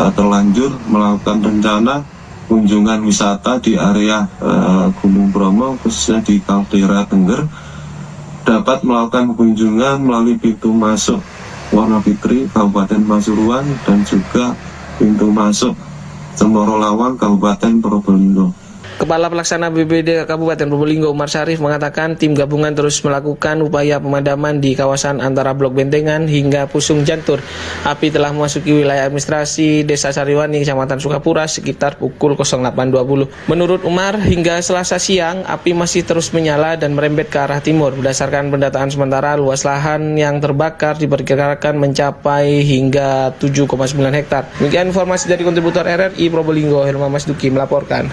terlanjur melakukan rencana kunjungan wisata di area Gunung Bromo, khususnya di Kaldera Tengger, dapat melakukan kunjungan melalui pintu masuk Wonofitri Kabupaten Pasuruan dan juga pintu masuk Cemoro Lawang Kabupaten Probolinggo. Kepala Pelaksana BPBD Kabupaten Probolinggo Umar Syarif mengatakan tim gabungan terus melakukan upaya pemadaman di kawasan antara Blok Bentengan hingga Pusung Jantur. Api telah memasuki wilayah administrasi Desa Sariwani, Kecamatan Sukapura sekitar pukul 08.20. Menurut Umar, hingga Selasa siang api masih terus menyala dan merembet ke arah timur. Berdasarkan pendataan sementara, luas lahan yang terbakar diperkirakan mencapai hingga 7,9 hektar. Demikian informasi dari kontributor RRI Probolinggo, Helma Masduki melaporkan.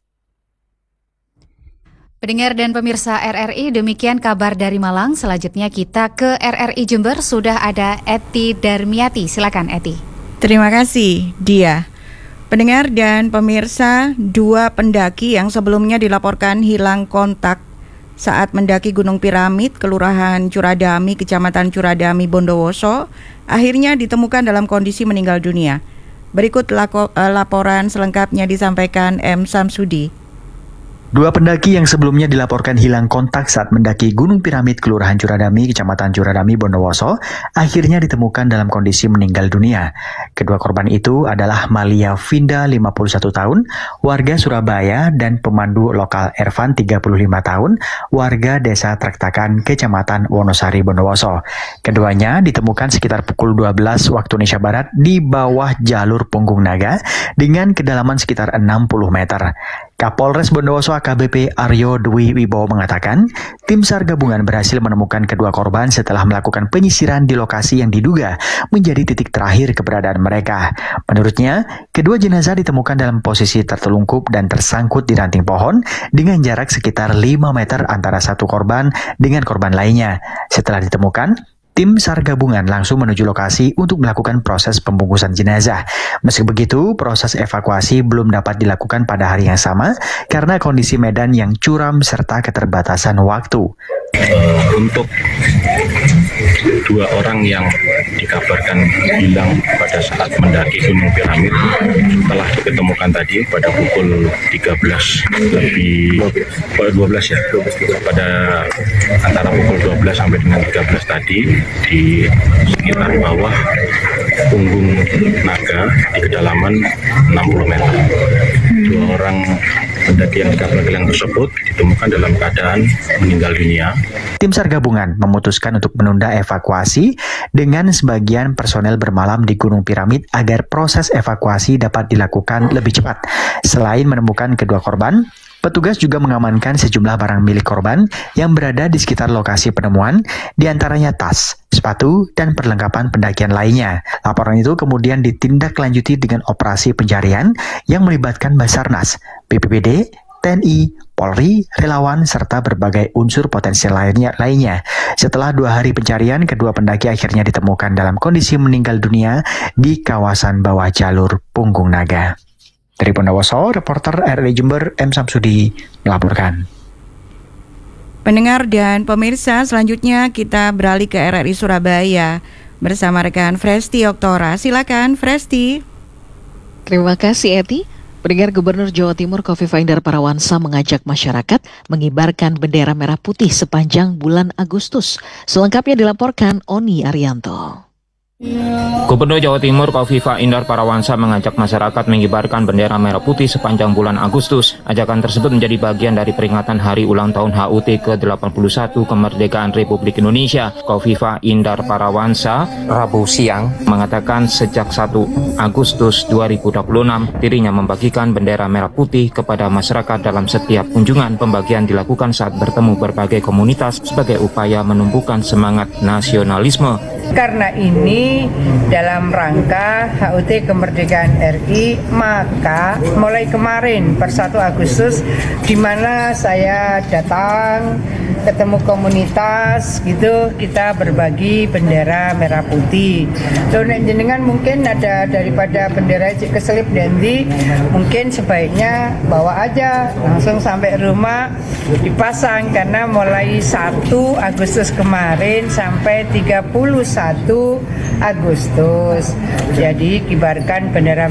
Pendengar dan pemirsa RRI, demikian kabar dari Malang. Selanjutnya kita ke RRI Jember, sudah ada Eti Darmiati. Silakan Eti. Terima kasih, Dia. Pendengar dan pemirsa, 2 pendaki yang sebelumnya dilaporkan hilang kontak saat mendaki Gunung Piramid, Kelurahan Curadami, Kecamatan Curadami, Bondowoso, akhirnya ditemukan dalam kondisi meninggal dunia. Berikut laporan selengkapnya disampaikan M. Samsudi. 2 pendaki yang sebelumnya dilaporkan hilang kontak saat mendaki Gunung Piramid Kelurahan Curadami, Kecamatan Curadami, Bondowoso, akhirnya ditemukan dalam kondisi meninggal dunia. Kedua korban itu adalah Malia Vinda, 51 tahun, warga Surabaya, dan pemandu lokal Ervan, 35 tahun, warga Desa Trektakan, Kecamatan Wonosari, Bondowoso. Keduanya ditemukan sekitar pukul 12 waktu Indonesia Barat di bawah jalur Punggung Naga dengan kedalaman sekitar 60 meter. Kapolres Bondowoso AKBP Aryo Dwi Wibowo mengatakan, tim SAR gabungan berhasil menemukan kedua korban setelah melakukan penyisiran di lokasi yang diduga menjadi titik terakhir keberadaan mereka. Menurutnya, kedua jenazah ditemukan dalam posisi tertelungkup dan tersangkut di ranting pohon dengan jarak sekitar 5 meter antara satu korban dengan korban lainnya. Setelah ditemukan, tim SAR gabungan langsung menuju lokasi untuk melakukan proses pembungkusan jenazah. Meski begitu, proses evakuasi belum dapat dilakukan pada hari yang sama karena kondisi medan yang curam serta keterbatasan waktu. Untuk 2 orang yang dikabarkan hilang pada saat mendaki Gunung Piramid telah diketemukan tadi pada pukul 12 ya, pada antara pukul 12 sampai dengan 13 tadi di sekitar bawah Punggung Naga di kedalaman 60 meter. 2 orang pendaki yang dikabarkan tersebut ditemukan dalam keadaan meninggal dunia. Tim SAR gabungan memutuskan untuk menunda evakuasi dengan sebagian personel bermalam di Gunung Piramid agar proses evakuasi dapat dilakukan lebih cepat. Selain menemukan kedua korban, petugas juga mengamankan sejumlah barang milik korban yang berada di sekitar lokasi penemuan, diantaranya tas, sepatu, dan perlengkapan pendakian lainnya. Laporan itu kemudian ditindaklanjuti dengan operasi pencarian yang melibatkan Basarnas, BPBD, TNI, Polri, relawan, serta berbagai unsur potensial lainnya. Setelah 2 hari pencarian, kedua pendaki akhirnya ditemukan dalam kondisi meninggal dunia di kawasan bawah jalur Punggung Naga. Dari Bondowoso, reporter RRI Jember M. Samsudi melaporkan. Pendengar dan pemirsa, selanjutnya kita beralih ke RRI Surabaya bersama rekan Fresti Oktora. Silakan Fresti. Terima kasih Eti. Pendengar, Gubernur Jawa Timur Khofifah Indar Parawansa mengajak masyarakat mengibarkan bendera merah putih sepanjang bulan Agustus. Selengkapnya dilaporkan Oni Arianto. Gubernur Jawa Timur Khofifah Indar Parawansa mengajak masyarakat mengibarkan bendera merah putih sepanjang bulan Agustus. Ajakan tersebut menjadi bagian dari peringatan hari ulang tahun HUT ke-81 kemerdekaan Republik Indonesia. Khofifah Indar Parawansa Rabu siang mengatakan sejak 1 Agustus 2026 dirinya membagikan bendera merah putih kepada masyarakat dalam setiap kunjungan. Pembagian dilakukan saat bertemu berbagai komunitas sebagai upaya menumbuhkan semangat nasionalisme. Karena ini dalam rangka HUT kemerdekaan RI, maka mulai kemarin per 1 Agustus di mana saya datang ketemu komunitas gitu, kita berbagi bendera merah putih. Lalu jenengan mungkin ada daripada bendera keselip nanti, mungkin sebaiknya bawa aja langsung sampai rumah dipasang, karena mulai 1 Agustus kemarin sampai 31 Agustus. Jadi kibarkan bendera